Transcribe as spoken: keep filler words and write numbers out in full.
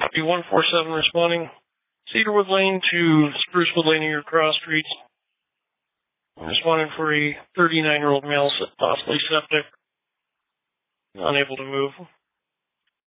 Copy one four seven responding. Cedarwood Lane to Sprucewood Lane near cross streets. Responding for a thirty-nine-year-old male, possibly septic, unable to move.